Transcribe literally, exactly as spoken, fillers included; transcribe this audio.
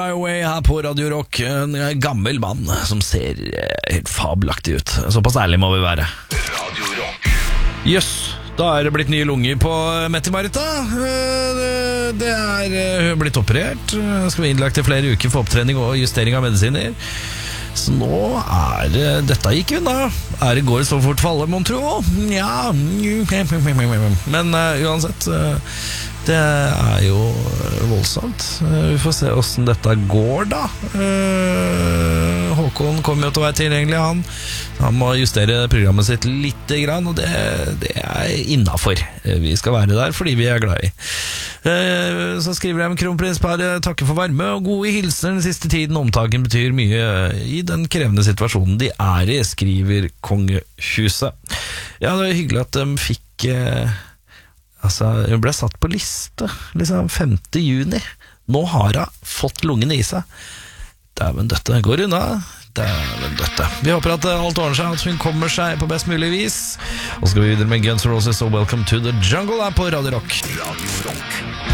Highway her på Radio Rock. En gammel mann som ser helt fabelaktig ut. Såpass ærlig må vi være. Radio Rock. Jøss, da er det blitt nye lunger på Mette-Marita. Det er blitt operert. Skal vi innlagt til flere uker for opptrening og justering av medisiner. Så nå er det, dette gikk unna. Er det går det så fort for alle, mon tro? Ja. Men uh, uansett, uh, det er jo voldsomt. uh, Vi får se hvordan dette går da. uh, Håkon kommer jo til å være tilgjengelig. Han, han må justere programmet sitt litt grann, og det, det er innenfor. Vi skal være der fordi vi er glad i. uh, Så skriver jeg om kronprinsparet. Takker for varme og gode hilsener den siste tiden. Omtaken betyr mye i den krevende situasjonen de er i, skriver kongehuset. Ja, det er hyggelig at de fikk eh, Altså, hun ble satt på liste liksom femte juni. Nå har hun fått lungene i seg. Dæven døtte, går unna. Dæven døtte. Vi håper at alt ordner seg, at hun kommer seg på best mulig vis. Og så skal vi videre med Guns N' Roses og Welcome to the Jungle her på Radio Rock. Radio Rock.